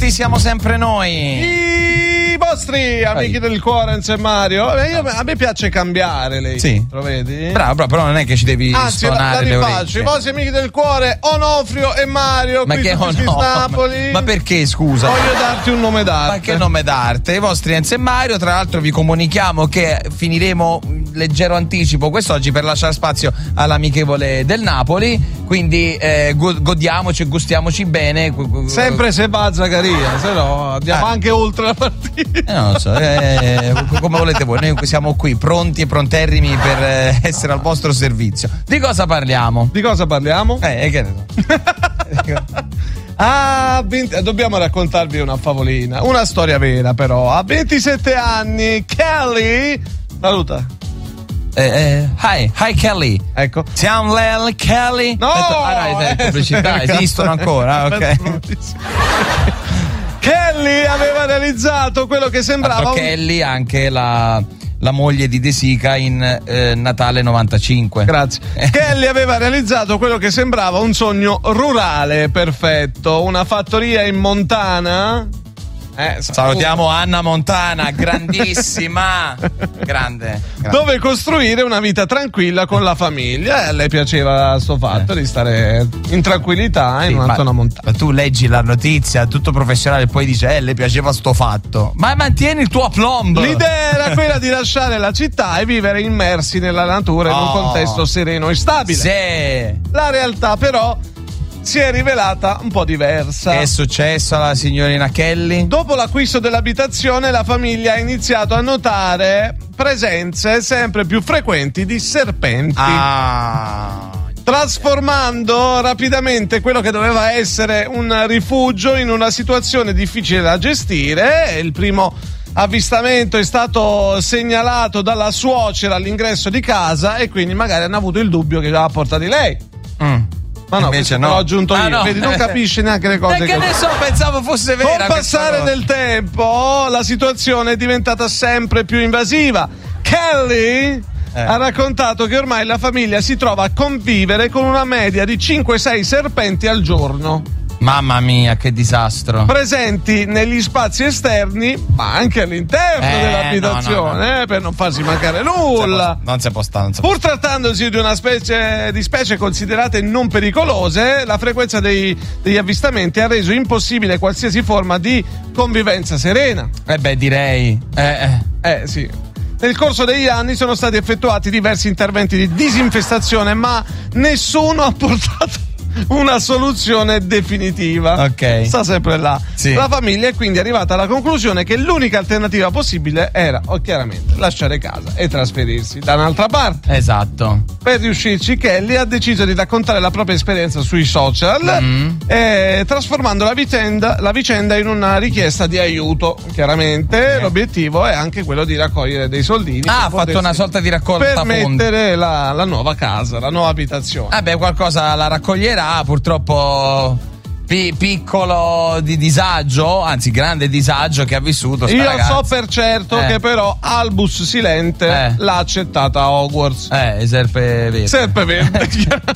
tutti, siamo sempre noi. I vostri amici del cuore, Enzo e Mario. A me piace cambiare lei. Sì. Lo vedi? Bravo, però non è che ci devi suonare le orecchie. I vostri amici del cuore, Onofrio e Mario. Ma che Napoli. Ma perché, scusa? Voglio darti un nome d'arte. Ma che nome d'arte? I vostri Enzo e Mario, tra l'altro vi comunichiamo che finiremo leggero anticipo quest'oggi per lasciare spazio all'amichevole del Napoli, quindi godiamoci e gustiamoci bene. Sempre se va a Zaccaria, se no andiamo anche oltre la partita. Non lo so, come volete voi, noi siamo qui pronti e pronterrimi per essere al vostro servizio. Di cosa parliamo? Di cosa parliamo? Che ne so. Dobbiamo raccontarvi una favolina, una storia vera però. A 27 anni Kelly, saluta. Hi Kelly. Ecco. Siamo Kelly. No! Pubblicità esistono ancora, ok. Kelly aveva realizzato quello che sembrava Kelly, anche la moglie di De Sica in Natale 95. Grazie. Kelly aveva realizzato quello che sembrava un sogno rurale perfetto, una fattoria in Montana. Salutiamo Anna Montana, grandissima, grande. Dove costruire una vita tranquilla con la famiglia. A lei piaceva sto fatto di stare in tranquillità in una zona montana. Ma tu leggi la notizia, tutto professionale, e poi dice le piaceva sto fatto. Ma mantieni il tuo aplomb. L'idea era quella di lasciare la città e vivere immersi nella natura in un contesto sereno e stabile. Sì. La realtà però si è rivelata un po' diversa. Che è successo alla signorina Kelly? Dopo l'acquisto dell'abitazione, la famiglia ha iniziato a notare presenze sempre più frequenti di serpenti. Trasformando rapidamente quello che doveva essere un rifugio in una situazione difficile da gestire. Il primo avvistamento è stato segnalato dalla suocera all'ingresso di casa e quindi magari hanno avuto il dubbio che aveva portato lei. Ma no, invece no. L'ho aggiunto io, no. Vedi, non capisci neanche le cose. Che ne so, pensavo fosse vera. Con il passare del tempo la situazione è diventata sempre più invasiva. Kelly ha raccontato che ormai la famiglia si trova a convivere con una media di 5-6 serpenti al giorno. Mamma mia, che disastro. Presenti negli spazi esterni, ma anche all'interno dell'abitazione, no. Per non farsi mancare nulla. Non si può stare. Pur trattandosi di una specie considerate non pericolose, la frequenza degli avvistamenti ha reso impossibile qualsiasi forma di convivenza serena. Direi. Sì. Nel corso degli anni sono stati effettuati diversi interventi di disinfestazione, ma nessuno ha portato una soluzione definitiva. Ok. Sta sempre là. Sì. La famiglia è quindi arrivata alla conclusione che l'unica alternativa possibile era, chiaramente, lasciare casa e trasferirsi da un'altra parte. Esatto. Per riuscirci, Kelly ha deciso di raccontare la propria esperienza sui social, trasformando la vicenda in una richiesta di aiuto. Chiaramente l'obiettivo è anche quello di raccogliere dei soldini. Ha fatto una sorta di raccolta per mettere la nuova casa, la nuova abitazione. Qualcosa la raccoglierà, purtroppo piccolo di disagio, anzi grande disagio che ha vissuto sta ragazza. So per certo che però Albus Silente l'ha accettata a Hogwarts. Serpe verde.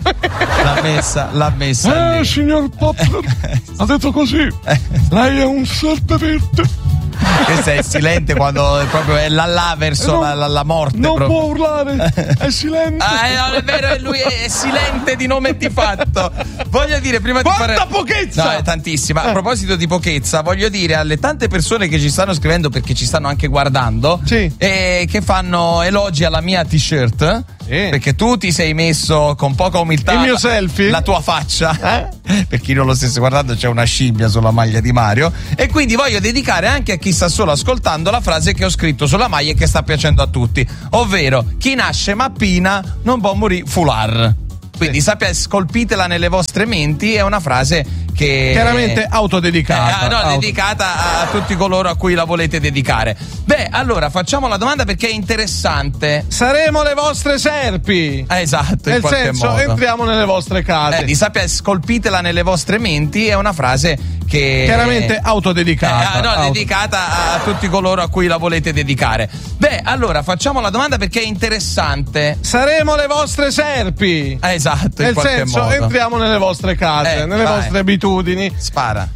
L'ha messa lì. Signor Potter ha detto così. Lei è un serpe verde. Questo è silente quando proprio è là verso la morte. Non proprio. Può urlare, è silente. Non è vero, lui è silente di nome e di fatto. Voglio dire, prima di fare. Quanta pochezza! No, è tantissima. A proposito di pochezza, voglio dire alle tante persone che ci stanno scrivendo, perché ci stanno anche guardando, che fanno elogi alla mia t-shirt. Perché tu ti sei messo con poca umiltà il mio selfie, la tua faccia. Per chi non lo stesse guardando, c'è una scimmia sulla maglia di Mario. E quindi voglio dedicare anche a chi sta solo ascoltando la frase che ho scritto sulla maglia e che sta piacendo a tutti, ovvero chi nasce mappina non può morire fular. Quindi scolpitela nelle vostre menti, è una frase che chiaramente autodedicata. Dedicata a tutti coloro a cui la volete dedicare. Allora facciamo la domanda perché è interessante. Saremo le vostre serpi. Esatto, nel senso modo. Entriamo nelle vostre case. Scolpitela nelle vostre menti, è una frase che chiaramente autodedicata. Dedicata a tutti coloro a cui la volete dedicare. Allora facciamo la domanda perché è interessante. Saremo le vostre serpi. Esatto, nel in qualche senso modo. entriamo nelle vostre case, nelle vostre abitudini. Spara.